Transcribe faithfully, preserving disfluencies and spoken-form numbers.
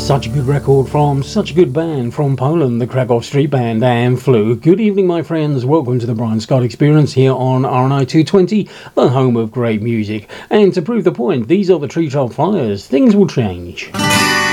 Such a good record from such a good band from Poland, the Krakow Street Band and Flu. Good evening, my friends. Welcome to the Brian Scott Experience here on R N I two twenty, the home of great music. And to prove the point, these are the Treetop Flyers. Things will change.